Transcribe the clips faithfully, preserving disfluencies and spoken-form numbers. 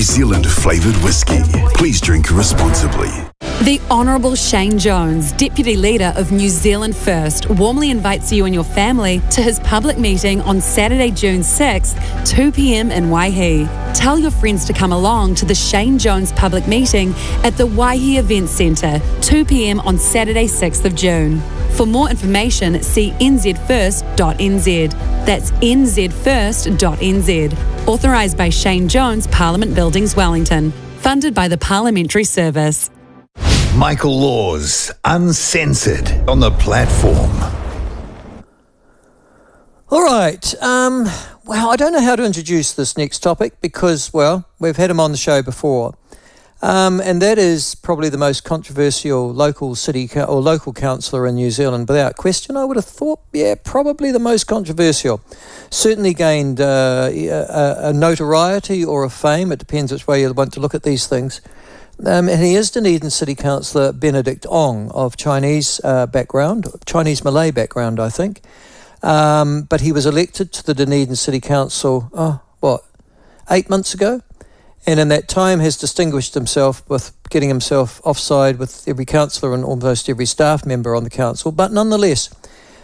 New Zealand flavoured whiskey. Please drink responsibly. The Honourable Shane Jones, Deputy Leader of New Zealand First, warmly invites you and your family to his public meeting on Saturday, June sixth, two p m in Waihi. Tell your friends to come along to the Shane Jones public meeting at the Waihi Events Centre, two p m on Saturday, sixth of June. For more information, see n z first dot n z. That's n z first dot n z. Authorised by Shane Jones, Parliament Buildings, Wellington. Funded by the Parliamentary Service. Michael Laws, Uncensored, on the platform. All right. Um, well, I don't know how to introduce this next topic because, well, we've had him on the show before. Um, and that is probably the most controversial local city co- or local councillor in New Zealand. Without question, I would have thought, yeah, probably the most controversial. Certainly gained uh, a, a notoriety or a fame. It depends which way you want to look at these things. Um, and he is Dunedin City Councillor Benedict Ong of Chinese uh, background, Chinese Malay background, I think. Um, but he was elected to the Dunedin City Council, oh, what, eight months ago? And in that time has distinguished himself with getting himself offside with every councillor and almost every staff member on the council. But nonetheless,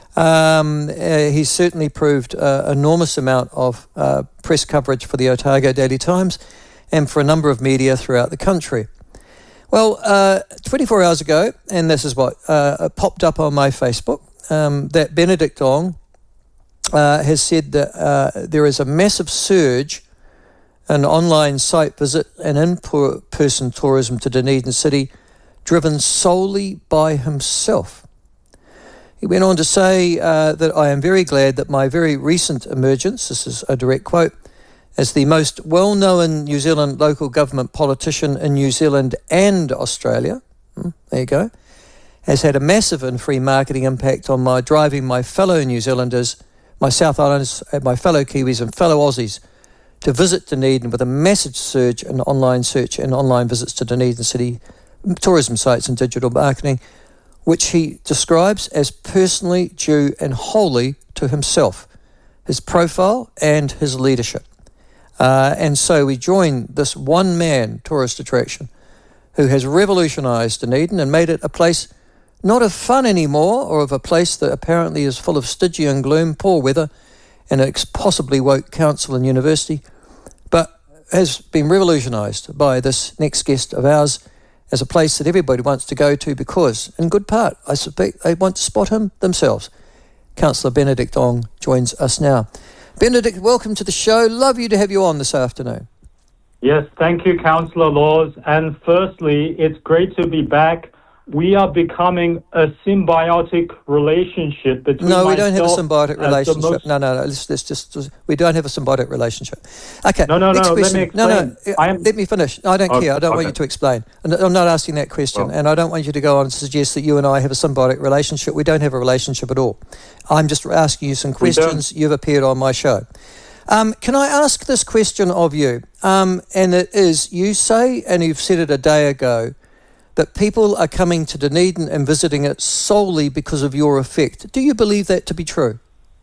um, uh, he's certainly proved uh, enormous amount of uh, press coverage for the Otago Daily Times and for a number of media throughout the country. Well, uh, twenty-four hours ago, and this is what uh, popped up on my Facebook, um, that Benedict Ong uh, has said that uh, there is a massive surge in online site visit and in-person tourism to Dunedin City, driven solely by himself. He went on to say uh, that I am very glad that my very recent emergence, this is a direct quote, as the most well-known New Zealand local government politician in New Zealand and Australia, hmm, there you go, has had a massive and free marketing impact on my driving my fellow New Zealanders, my South Islanders, my fellow Kiwis and fellow Aussies to visit Dunedin with a massive surge in online search and online visits to Dunedin City tourism sites and digital marketing, which he describes as personally due and wholly to himself, his profile and his leadership. Uh, and so we join this one-man tourist attraction who has revolutionised Dunedin and made it a place not of fun anymore or of a place that apparently is full of Stygian gloom, poor weather, and a possibly woke council and university, but has been revolutionised by this next guest of ours as a place that everybody wants to go to because, in good part, I suspect they want to spot him themselves. Councillor Benedict Ong joins us now. Benedict, welcome to the show. Love you to have you on this afternoon. Yes, thank you, Councillor Laws. And firstly, it's great to be back. We are becoming a symbiotic relationship between No, we don't have a symbiotic relationship. Most... No, no, no. Let's, let's just, we don't have a symbiotic relationship. Okay. No, no, next no. question. Let me explain. No, no. I am... Let me finish. I don't okay, care. I don't okay. want you to explain. I'm not asking that question. Well. And I don't want you to go on and suggest that you and I have a symbiotic relationship. We don't have a relationship at all. I'm just asking you some questions. You've appeared on my show. Um, can I ask this question of you? Um, and it is, you say, and you've said it a day ago, that people are coming to Dunedin and visiting it solely because of your effect. Do you believe that to be true?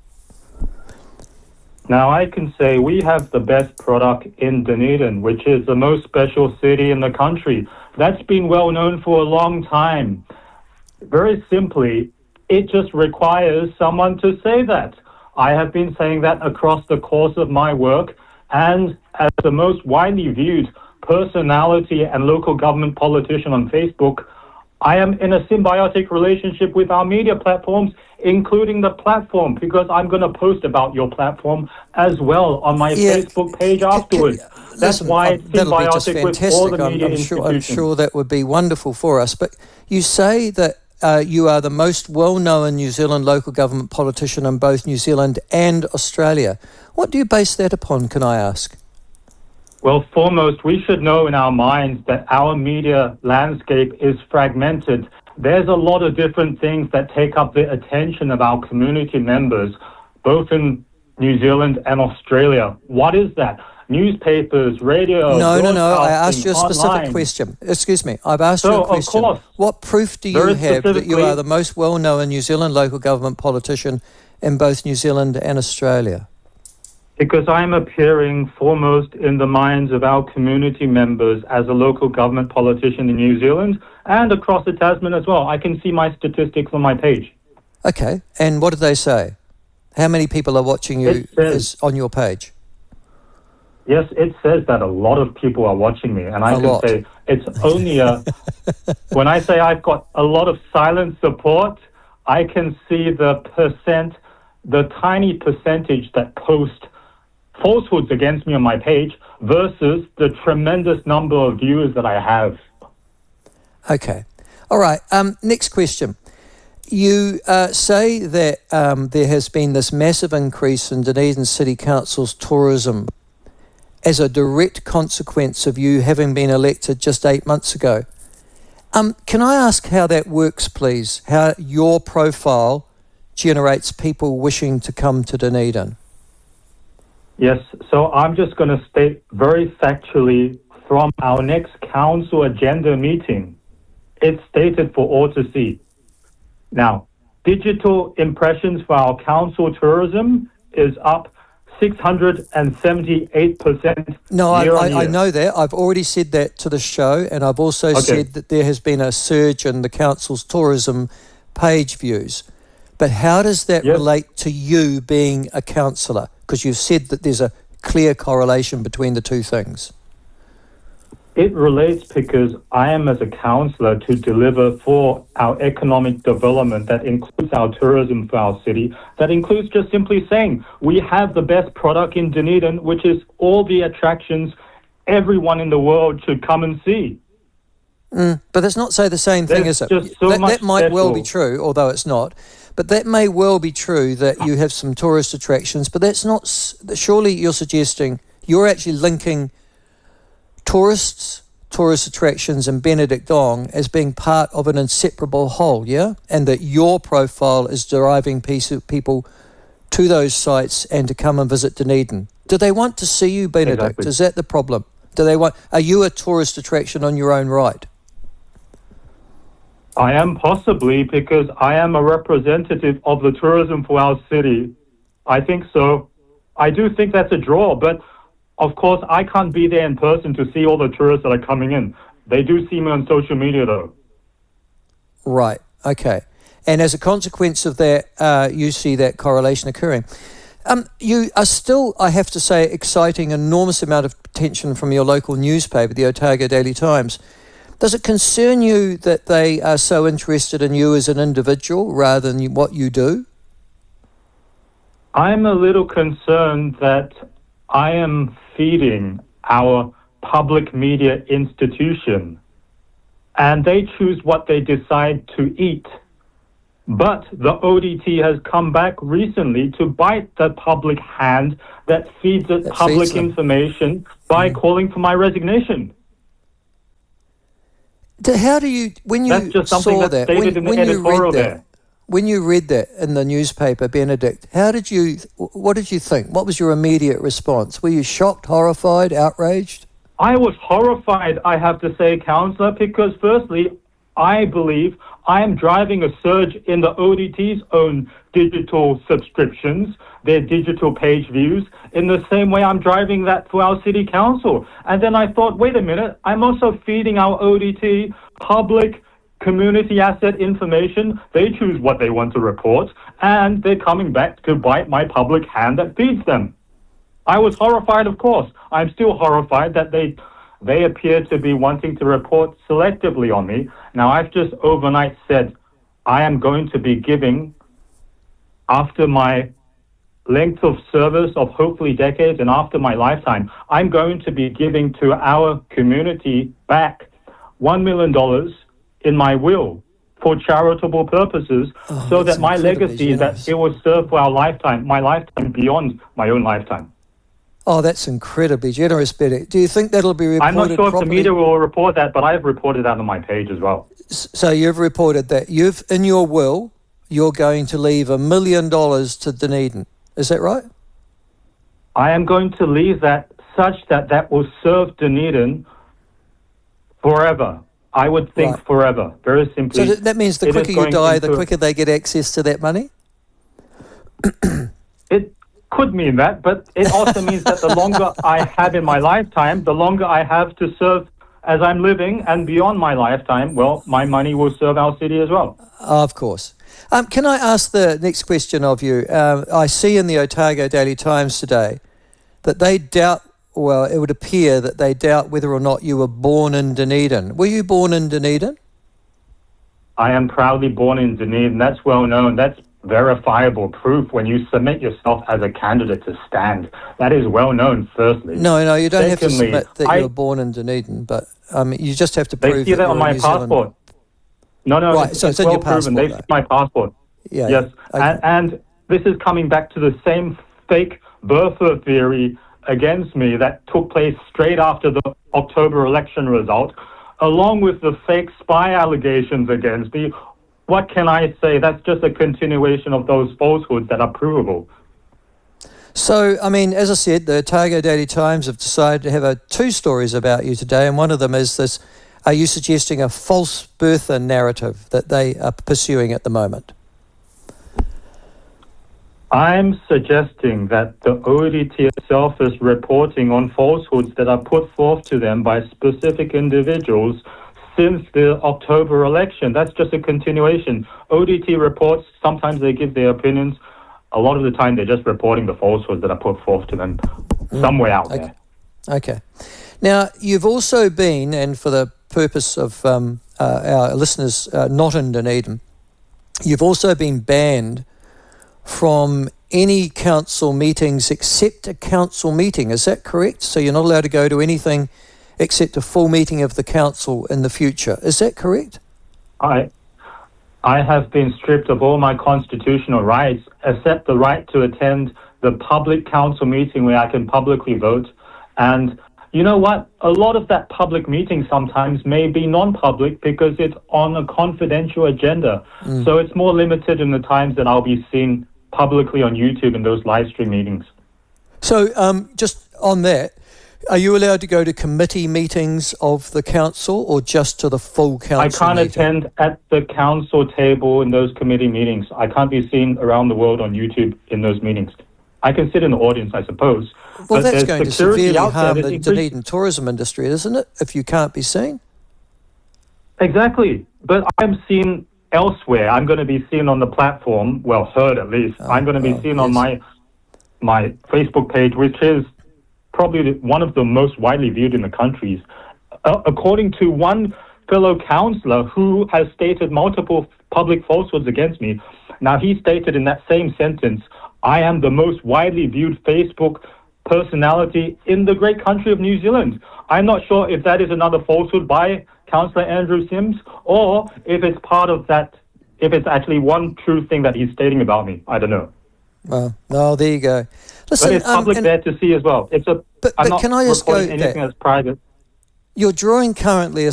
Now, I can say we have the best product in Dunedin, which is the most special city in the country. That's been well known for a long time. Very simply, it just requires someone to say that. I have been saying that across the course of my work, and as the most widely viewed personality and local government politician on Facebook, I am in a symbiotic relationship with our media platforms, including the platform, because I'm going to post about your platform as well on my yeah. Facebook page afterwards. Can, can, That's listen, why uh, it's symbiotic with all the media I'm, I'm sure, I'm institutions. sure that would be wonderful for us. But you say that uh, you are the most well-known New Zealand local government politician in both New Zealand and Australia. What do you base that upon, can I ask? Well, foremost, we should know in our minds that our media landscape is fragmented. There's a lot of different things that take up the attention of our community members, both in New Zealand and Australia. What is that? Newspapers, radio, No, no, no. I asked you a online. specific question. Excuse me. I've asked so, you a question. Of course, what proof do you very have that you specifically- are the most well-known New Zealand local government politician in both New Zealand and Australia? Because I'm appearing foremost in the minds of our community members as a local government politician in New Zealand and across the Tasman as well. I can see my statistics on my page. Okay, and what do they say? How many people are watching you It says- is on your page? Yes, it says that a lot of people are watching me, and I A can lot. say it's only a... when I say I've got a lot of silent support, I can see the percent, the tiny percentage that post falsehoods against me on my page versus the tremendous number of viewers that I have. Okay. All right. Um, next question. You uh, say that um, there has been this massive increase in Dunedin City Council's tourism as a direct consequence of you having been elected just eight months ago. Um, can I ask how that works, please? How your profile generates people wishing to come to Dunedin? Yes, so I'm just going to state very factually from our next council agenda meeting. It's stated for all to see. Now, digital impressions for our council tourism is up six hundred seventy-eight percent No, I, year on I, I year. know that. I've already said that to the show, and I've also Okay. said that there has been a surge in the council's tourism page views. But how does that Yes. relate to you being a councillor? Because you've said that there's a clear correlation between the two things. It relates because I am, as a councillor, to deliver for our economic development that includes our tourism for our city, that includes just simply saying we have the best product in Dunedin, which is all the attractions everyone in the world should come and see. Mm, but that's not say the same thing, There's is it? just so that, much that might well be special. true, although it's not. But that may well be true that you have some tourist attractions, but that's not... s- Surely you're suggesting you're actually linking tourists, tourist attractions and Benedict Dong as being part of an inseparable whole, yeah? And that your profile is driving piece of people to those sites and to come and visit Dunedin. Do they want to see you, Benedict? Exactly. Is that the problem? Do they want? Are you a tourist attraction on your own right? I am possibly because I am a representative of the tourism for our city. I think so. I do think that's a draw, but of course I can't be there in person to see all the tourists that are coming in. They do see me on social media though. Right, okay. And as a consequence of that, uh, you see that correlation occurring. Um, you are still, I have to say, exciting an enormous amount of attention from your local newspaper, the Otago Daily Times. Does it concern you that they are so interested in you as an individual rather than you- what you do? I'm a little concerned that I am feeding our public media institution and they choose what they decide to eat. But the O D T has come back recently to bite the public hand that feeds it That public feeds them. information by Mm. calling for my resignation. Do- How do you, when you That's just something saw that's that, stated when, in the when you editorial read that, there. when you read that in the newspaper, Benedict, how did you, what did you think? What was your immediate response? Were you shocked, horrified, outraged? I was horrified, I have to say, Councillor, because firstly, I believe I am driving a surge in the O D T's own digital subscriptions, their digital page views, in the same way I'm driving that for our city council. And then I thought, wait a minute, I'm also feeding our O D T public community asset information. They choose what they want to report, and they're coming back to bite my public hand that feeds them. I was horrified, of course. I'm still horrified that they they appear to be wanting to report selectively on me. Now, I've just overnight said I am going to be giving, after my length of service of hopefully decades and after my lifetime, I'm going to be giving to our community back one million dollars in my will for charitable purposes, Oh, so that's that my incredibly legacy, generous. that it will serve for our lifetime, my lifetime beyond my own lifetime. Oh, that's incredibly generous, Benedict. Do you think that'll be reported I'm not sure if the properly? media will report that, but I've reported that on my page as well. S- So you've reported that you've, in your will, you're going to leave a million dollars to Dunedin. Is that right? I am going to leave that such that that will serve Dunedin forever. I would think Right. forever, very simply. So th- that means the It is quicker you going die, the into- quicker they get access to that money? It, could mean that, but it also means that the longer I have in my lifetime, the longer I have to serve as I'm living, and beyond my lifetime, well, my money will serve our city as well. Of course. Um, can I ask the next question of you? Um, I see in the Otago Daily Times today that they doubt, well, it would appear that they doubt whether or not you were born in Dunedin. Were you born in Dunedin? I am proudly born in Dunedin. That's well known. That's verifiable proof when you submit yourself as a candidate to stand. That is well known, firstly. No, no, you don't Secondly, have to submit that I, you were born in Dunedin, but um, you just have to they prove see that, that on you're my a New Zealand. passport. No, no, Right, it's, so it's it's in well your passport, proven. They though. see my passport. Yeah, Yes, okay. and, and this is coming back to the same fake birther theory against me that took place straight after the October election result, along with the fake spy allegations against me. What can I say? That's just a continuation of those falsehoods that are provable. So, I mean, as I said, the Otago Daily Times have decided to have uh, two stories about you today, and one of them is this, are you suggesting a false birther narrative that they are pursuing at the moment? I'm suggesting that the O D T itself is reporting on falsehoods that are put forth to them by specific individuals since the October election. That's just a continuation. O D T reports, sometimes they give their opinions. A lot of the time they're just reporting the falsehoods that are put forth to them somewhere out Okay. there. Okay. Now, you've also been, and for the purpose of um, uh, our listeners uh, not in Dunedin, you've also been banned from any council meetings except a council meeting. Is that correct? So you're not allowed to go to anything except a full meeting of the council in the future. Is that correct? I I have been stripped of all my constitutional rights, except the right to attend the public council meeting where I can publicly vote. And you know what? A lot of that public meeting sometimes may be non-public because it's on a confidential agenda. Mm. So it's more limited in the times that I'll be seen publicly on YouTube in those live stream meetings. So um, just on that, are you allowed to go to committee meetings of the council or just to the full council I can't meeting? attend at the council table in those committee meetings. I can't be seen around the world on YouTube in those meetings. I can sit in the audience, I suppose. Well, but that's there's going to security severely out there harm that the increase- Dunedin tourism industry, isn't it, if you can't be seen? Exactly. But I'm seen elsewhere. I'm going to be seen on the platform, well, heard at least. Oh, I'm going to be oh, seen yes. on my my Facebook page, which is probably one of the most widely viewed in the countries. Uh, according to one fellow councillor who has stated multiple public falsehoods against me, now he stated in that same sentence, I am the most widely viewed Facebook personality in the great country of New Zealand. I'm not sure if that is another falsehood by Councillor Andrew Sims, or if it's part of that, if it's actually one true thing that he's stating about me. I don't know. Well, no, there you go. Listen, But it's public um, there to see as well. It's a. But, I'm but not can I just go reporting anything there? that's private. You're drawing currently a